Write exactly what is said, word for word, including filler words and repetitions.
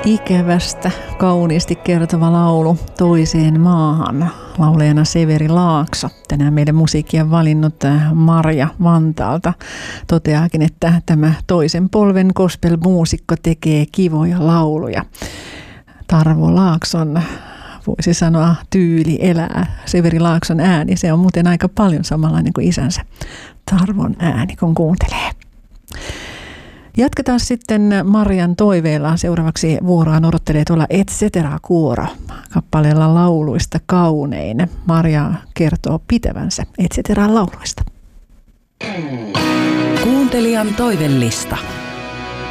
Ikävästä kauniisti kertova laulu Toiseen maahan. Laulajana Severi Laakso. Tänään meidän musiikkia valinnut Marja Vantaalta toteaakin, että tämä toisen polven gospel-muusikko tekee kivoja lauluja. Tarvo Laakson, voisi sanoa, tyyli elää. Severi Laakson ääni, se on muuten aika paljon samanlainen kuin isänsä Tarvon ääni, kun kuuntelee. Jatketaan sitten Marjan toiveella. Seuraavaksi vuoroaan odottelee tuolla Et cetera-kuoro kappaleella Lauluista kaunein. Marja kertoo pitävänsä Et cetera lauluista. Kuuntelijan toivellista.